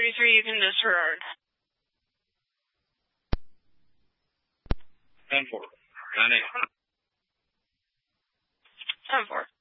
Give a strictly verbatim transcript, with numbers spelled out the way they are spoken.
thirty-three you can disregard. ten four. nine eight. ten four.